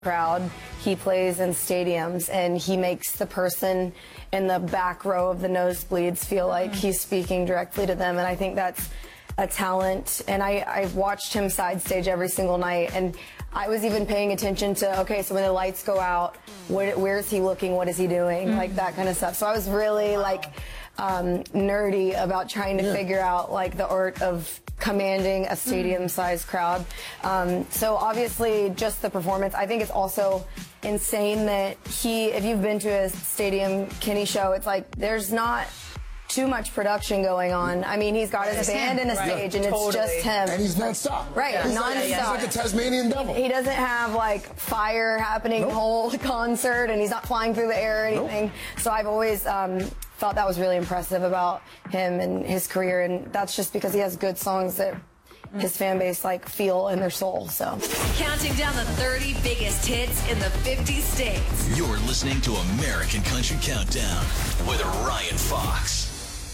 crowd. He plays in stadiums, and he makes the person in the back row of the nosebleeds feel like he's speaking directly to them, and I think that's a talent. And I've watched him side stage every single night, and I was even paying attention to, okay, so when the lights go out, where is he looking, what is he doing, like that kind of stuff. So I was really nerdy about trying to figure out like the art of commanding a stadium-sized crowd. So obviously just the performance. I think it's also insane that if you've been to a Stadium Kenny show, it's like there's not too much production going on. I mean, he's got his band and a stage, and it's just him. And he's non-stop. Right, non-stop. He's like a Tasmanian devil. He doesn't have, like, fire happening the whole concert, and he's not flying through the air or anything. So I've always thought that was really impressive about him and his career, and that's just because he has good songs that his fan base, like, feel in their soul, so. Counting down the 30 biggest hits in the 50 states. You're listening to American Country Countdown with Ryan Fox.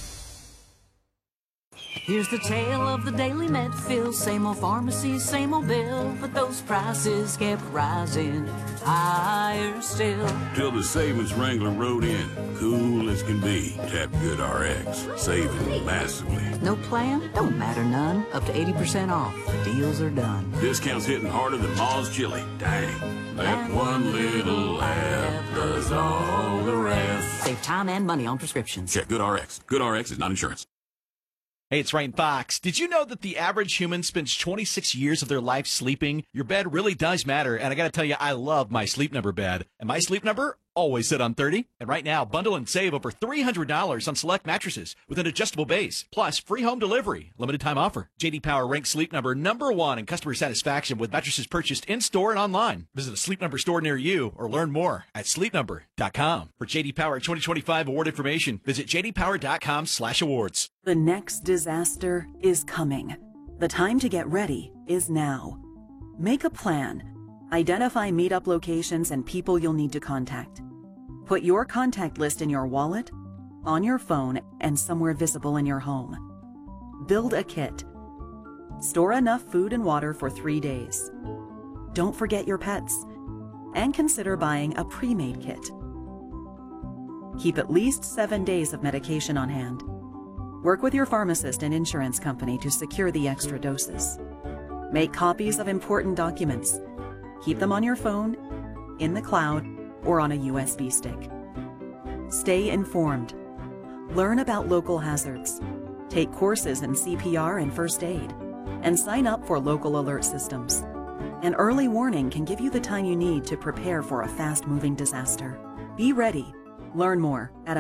Here's the tale of the daily Medfield, same old pharmacy, same old bill, but those prices kept rising higher still. Till the savings wrangler rode in, cool as can be. Tap Good RX, saving massively. No plan? Don't matter none. Up to 80% off. Deals are done. Discounts hitting harder than Ma's chili. Dang. That one little app does all the rest. Save time and money on prescriptions. Check Good RX. Good RX is not insurance. Hey, it's Ryan Fox. Did you know that the average human spends 26 years of their life sleeping? Your bed really does matter, and I got to tell you, I love my Sleep Number bed. And my Sleep Number always sit on 30. And right now, bundle and save over $300 on select mattresses with an adjustable base, plus free home delivery. Limited time offer. J.D. Power ranks Sleep Number #1 in customer satisfaction with mattresses purchased in-store and online. Visit a Sleep Number store near you or learn more at sleepnumber.com. For J.D. Power 2025 award information, visit jdpower.com/awards. The next disaster is coming. The time to get ready is now. Make a plan. Identify meetup locations and people you'll need to contact. Put your contact list in your wallet, on your phone, and somewhere visible in your home. Build a kit. Store enough food and water for 3 days. Don't forget your pets. And consider buying a pre-made kit. Keep at least 7 days of medication on hand. Work with your pharmacist and insurance company to secure the extra doses. Make copies of important documents. Keep them on your phone, in the cloud, or on a USB stick. Stay informed. Learn about local hazards. Take courses in CPR and first aid. And sign up for local alert systems. An early warning can give you the time you need to prepare for a fast-moving disaster. Be ready. Learn more at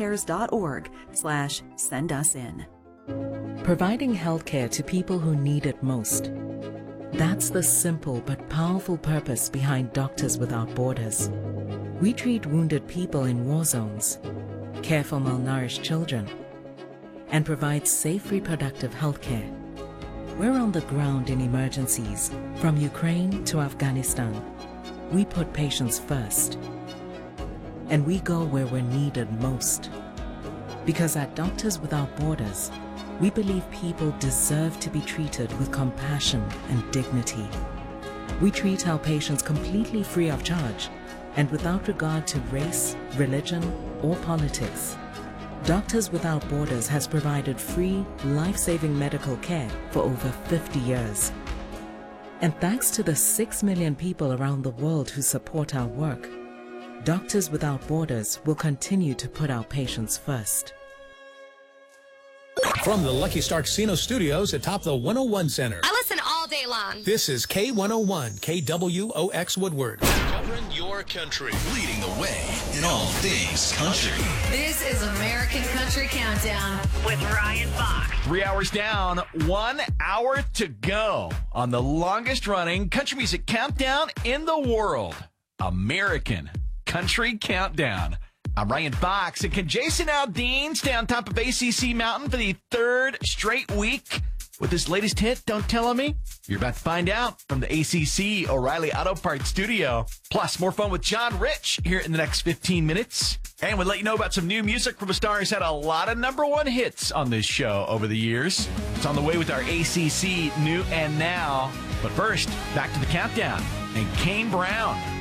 americares.org/sendusin. Providing healthcare to people who need it most. That's the simple but powerful purpose behind Doctors Without Borders. We treat wounded people in war zones, care for malnourished children, and provide safe reproductive healthcare. We're on the ground in emergencies, from Ukraine to Afghanistan. We put patients first. And we go where we're needed most. Because at Doctors Without Borders, we believe people deserve to be treated with compassion and dignity. We treat our patients completely free of charge and without regard to race, religion, or politics. Doctors Without Borders has provided free, life-saving medical care for over 50 years. And thanks to the 6 million people around the world who support our work, Doctors Without Borders will continue to put our patients first. From the Lucky Star Casino Studios atop the 101 Center. I listen all day long. This is K101, KWOX Woodward. Covering your country, leading the way in all things country. This is American Country Countdown with Ryan Fox. 3 hours down, 1 hour to go on the longest running country music countdown in the world. American Country Countdown. I'm Ryan Fox, and can Jason Aldean stay on top of ACC Mountain for the 3rd straight week with his latest hit, Don't Tell Me? You're about to find out from the ACC O'Reilly Auto Parts studio. Plus, more fun with John Rich here in the next 15 minutes. And we'll let you know about some new music from a star who's had a lot of #1 hits on this show over the years. It's on the way with our ACC New and Now. But first, back to the countdown. and Kane Brown.